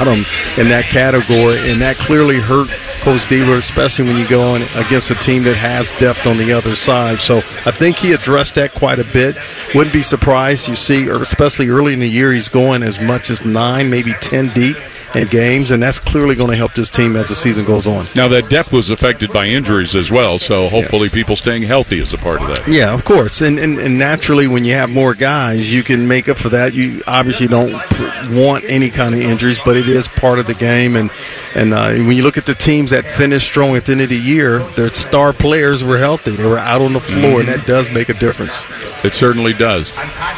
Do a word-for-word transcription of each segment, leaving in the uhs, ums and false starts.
bottom in that category, and that clearly hurt Coach Diebler, especially when you go on against a team that has depth on the other side. So I think he addressed that quite a bit. Wouldn't be surprised you see, or especially early in the year, he's going as much as nine, maybe ten deep in games, and that's clearly going to help this team as the season goes on. Now, that depth was affected by injuries as well, so hopefully yeah. people staying healthy is a part of that. Yeah, of course. And, and and naturally, when you have more guys, you can make up for that. You obviously don't want any kind of injuries, but it is part of the game. And, and uh, when you look at the teams that finished strong at the end of the year, their star players were healthy. They were out on the floor, mm-hmm. and that does make a difference. It certainly does.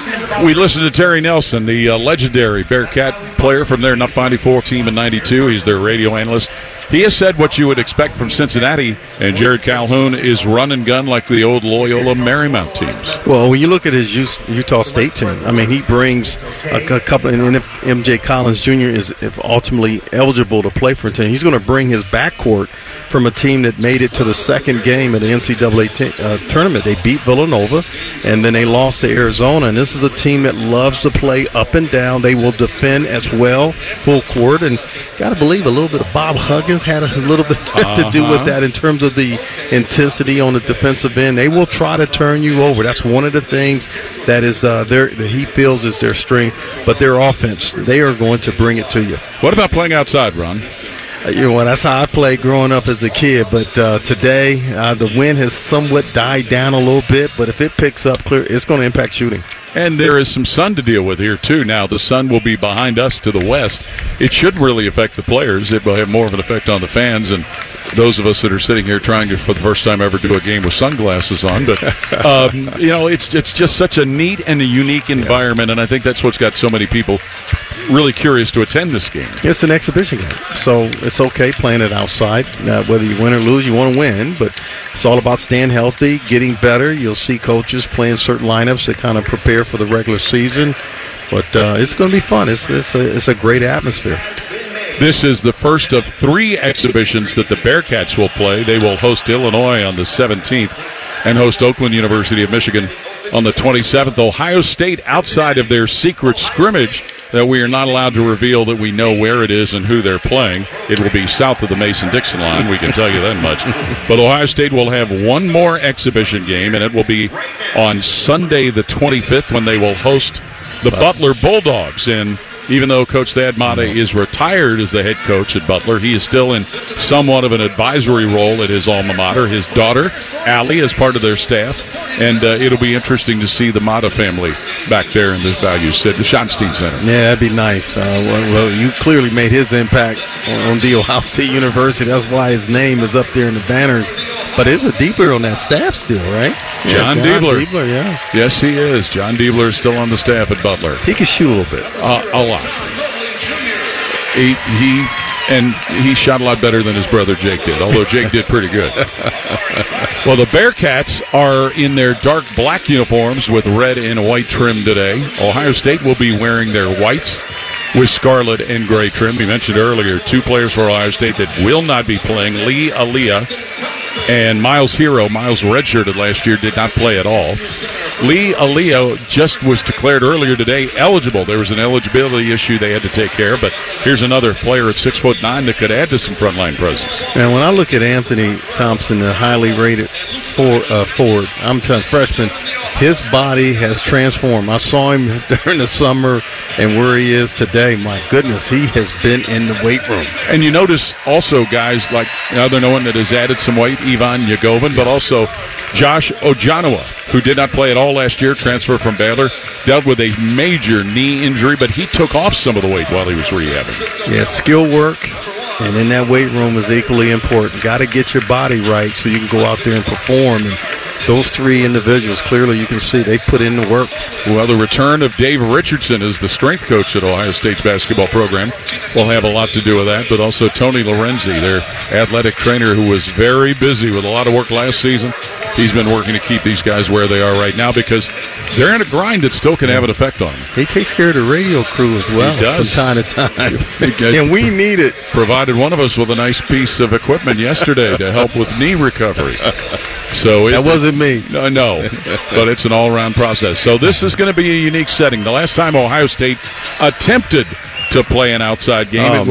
We listened to Terry Nelson, the uh, legendary Bearcat player from their ninety-four team in ninety-two. He's their radio analyst. He has said what you would expect from Cincinnati, and Jared Calhoun is run and gun like the old Loyola Marymount teams. Well, when you look at his Utah State team, I mean, he brings a, a couple, and if M J Collins Junior is if ultimately eligible to play for a team, he's going to bring his backcourt from a team that made it to the second game of the N C double A t- uh, tournament. They beat Villanova, and then they lost to Arizona, and this is a team that loves to play up and down. They will defend as well, full court, and got to believe a little bit of Bob Huggins had a little bit uh-huh. to do with that in terms of the intensity on the defensive end. They will try to turn you over. That's one of the things that is uh, their that he feels is their strength. But their offense, they are going to bring it to you. What about playing outside, Ron? Uh, you know, that's how I played growing up as a kid. But uh, today, uh, the wind has somewhat died down a little bit. But if it picks up clear, it's going to impact shooting. And there is some sun to deal with here, too. Now, the sun will be behind us to the west. It should really affect the players. It will have more of an effect on the fans and those of us that are sitting here trying to, for the first time ever, do a game with sunglasses on. But, um, you know, it's it's just such a neat and a unique environment, and I think that's what's got so many people really curious to attend this game. It's an exhibition game, so it's okay playing it outside. Uh, whether you win or lose, you want to win, but it's all about staying healthy, getting better. You'll see coaches playing certain lineups that kind of prepare for the regular season, but uh, it's going to be fun. It's, it's, a, it's a great atmosphere. This is the first of three exhibitions that the Bearcats will play. They will host Illinois on the seventeenth and host Oakland University of Michigan on the twenty-seventh. Ohio State, outside of their secret scrimmage that we are not allowed to reveal that we know where it is and who they're playing. It will be south of the Mason-Dixon line. We can tell you that much. But Ohio State will have one more exhibition game, and it will be on Sunday the twenty-fifth when they will host the Butler Bulldogs. And even though Coach Thad Matta is retired as the head coach at Butler, he is still in somewhat of an advisory role at his alma mater. His daughter, Allie, is part of their staff, and uh, it'll be interesting to see the Matta family back there in the Value Center, the Schottenstein Center. Yeah, that'd be nice. Uh, well, well, you clearly made his impact on, on the Ohio State University. That's why his name is up there in the banners. But it's a Diebler on that staff still, right? John, yeah, John Diebler. Diebler, yeah. Yes, he is. John Diebler is still on the staff at Butler. He can shoot a little bit. Uh, a lot. He, he and he shot a lot better than his brother Jake did, although Jake did pretty good. Well, the Bearcats are in their dark black uniforms with red and white trim today. Ohio State will be wearing their whites with scarlet and gray trim. We mentioned earlier two players for Ohio State that will not be playing, Lee Aaliyah and Miles Hero. Miles redshirted last year, did not play at all. Lee Aaliyah just was declared earlier today eligible. There was an eligibility issue they had to take care of, but here's another player at six foot nine that could add to some frontline presence. And when I look at Anthony Thompson, the highly rated for, uh, forward, I'm telling freshman, his body has transformed. I saw him during the summer and where he is today. My goodness, he has been in the weight room. And you notice also guys like another one that has added some weight, Ivan Yagovin, but also Josh Ojanowa, who did not play at all last year, transfer from Baylor, dealt with a major knee injury, but he took off some of the weight while he was rehabbing. Yeah, skill work, and in that weight room is equally important. Got to get your body right so you can go out there and perform. And those three individuals, clearly you can see they put in the work. Well, the return of Dave Richardson as the strength coach at Ohio State's basketball program will have a lot to do with that, but also Tony Lorenzi, their athletic trainer, who was very busy with a lot of work last season. He's been working to keep these guys where they are right now because they're in a grind that still can have an effect on them. He takes care of the radio crew as well. He does. From time to time. And we need it. Provided one of us with a nice piece of equipment yesterday to help with knee recovery. So it, that wasn't me. No, no, but it's an all-around process. So this is going to be a unique setting. The last time Ohio State attempted to play an outside game, oh, it